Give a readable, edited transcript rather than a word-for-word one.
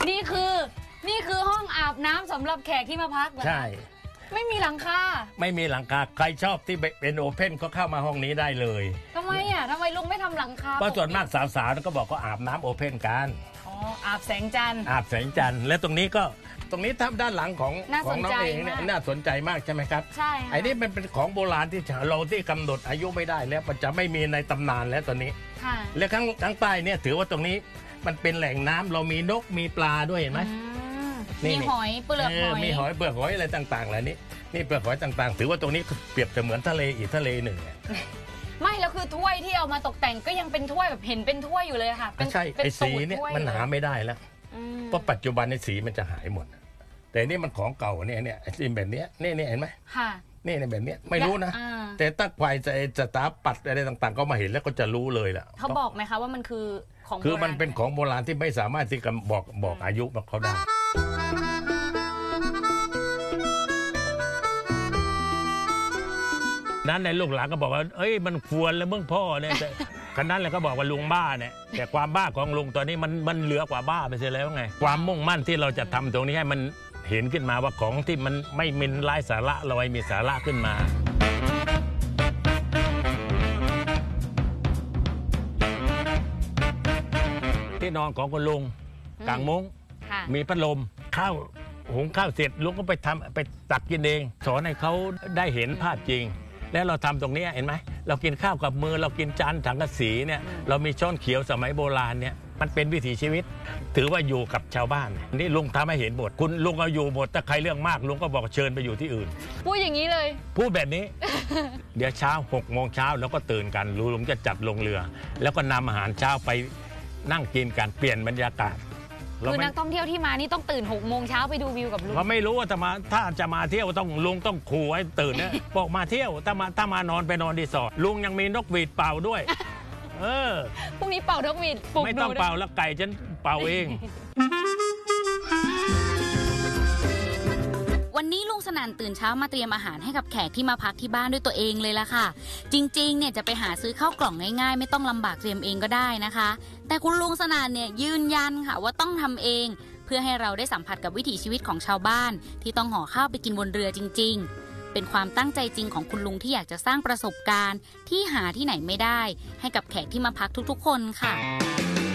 นี่คือห้องอาบน้ำสำหรับแขกที่มาพักเหรอใช่ไม่มีหลังคาไม่มีหลังคาใครชอบที่เป็นโอเพ่นก็เข้ามาห้องนี้ได้เลยทำไมลุงไม่ทำหลังคาเพราะส่วนมากสาวๆก็บอกก็อาบน้ำโอเพ่นกันอ๋ออาบแสงจันทร์อาบแสงจันทร์และตรงนี้ทำด้านหลังของน้องเองเนี่ยน่าสนใจมากใช่ไหมครับใช่ไอ้นี่มันเป็นของโบราณที่เราที่กำหนดอายุไม่ได้แล้วมันจะไม่มีในตำนานแล้วตอนนี้และข้างใต้เนี่ยถือว่าตรงนี้มันเป็นแหล่งน้ำเรามีนกมีปลาด้วยเห็นไหมมีหอยเปลือกหอยมีหอยเปลือกหอยอะไรต่างๆเหล่านี้นี่เปลือกหอยต่างๆถือว่าตรงนี้เปรียบเสมือนทะเลอีกทะเลหนึ่งไม่แล้วคือถ้วยที่เอามาตกแต่งก็ยังเป็นถ้วยแบบเห็นเป็นถ้วยอยู่เลยค่ะใช่ไอ้สีเนี่ยมันหาไม่ได้แล้วเพราะปัจจุบันในสีมันจะหายหมดแต่นี่มันของเก่าเนี่ยสีแบบนี้นี่เห็นไหมค่ะนี่ในแบบนี้ไม่รู้นะแต่ถ้าใครจะสตาร์ปัดอะไรต่างๆก็มาเห็นแล้วก็จะรู้เลยล่ะเขาบอกไหมคะว่ามันคือของคือมันเป็นของโบราณที่ไม่สามารถที่จะบอกอายุเขาได้นั้นในลูกหลานก็บอกว่าเอ้ยมันควรแล้วมึงพ่อเนี่ยขนาดแล้วก็บอกว่าลุงบ้าเนี่ยแต่ความบ้าของลุงตอนนี้มันเหลือกว่าบ้าไปเสียแล้วไงความมุ่งมั่นที่เราจะทำตรงนี้ให้มันเห็นขึ้นมาว่าของที่มันไม่มีไร้สาระเราให้มีสาระขึ้นมาที่นอนของคุณลุงกางมุ้งมีพัดลมข้าวหุงข้าวเสร็จลุงก็ไปตักกินเองสอนให้เขาได้เห็นภาพจริงแล้วเราทำตรงนี้เห็นไหมเรากินข้าวกับมือเรากินจานถังกระสีเนี่ยเรามีช้อนเขียวสมัยโบราณเนี่ยมันเป็นวิถีชีวิตถือว่าอยู่กับชาวบ้านนี่ลุงทำให้เห็นหมดคุณลุงเอาอยู่หมดถ้าใครเรื่องมากลุงก็บอกเชิญไปอยู่ที่อื่นพูดอย่างนี้เลยพูดแบบนี้ เดี๋ยวเช้า6 โมงเช้าแล้วก็ตื่นกันลุงจะจัดลงเรือแล้วก็นำอาหารเช้าไปนั่งกินกันเปลี่ยนบรรยากาศคือนักท่องเที่ยวที่มานี่ต้องตื่น6 โมงเช้าไปดูวิวกับลุงเพราะไม่รู้ว่าถ้าจะมาเที่ยวลุงต้องขู่ให้ตื่นนะบอกมาเที่ยวถ้ามานอนไปนอนรีสอร์ทลุงยังมีนกหวีดเป่าด้วยพรุ่งนี้เป่านกหวีดไม่ต้องเป่าแล้วไก่ฉันเป่าเองวันนี้ลุงสนั่นตื่นเช้ามาเตรียมอาหารให้กับแขกที่มาพักที่บ้านด้วยตัวเองเลยล่ะค่ะจริงๆเนี่ยจะไปหาซื้อข้าวกล่องง่ายๆไม่ต้องลำบากเตรียมเองก็ได้นะคะแต่คุณลุงสนั่นเนี่ยยืนยันค่ะว่าต้องทำเองเพื่อให้เราได้สัมผัสกับวิถีชีวิตของชาวบ้านที่ต้องห่อข้าวไปกินบนเรือจริงๆเป็นความตั้งใจจริงของคุณลุงที่อยากจะสร้างประสบการณ์ที่หาที่ไหนไม่ได้ให้กับแขกที่มาพักทุกๆคนค่ะ